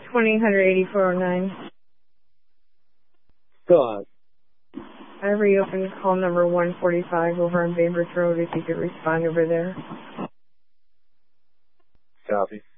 208409. Go on. I reopened call number 145 over on Baber's Road if you could respond over there. Copy.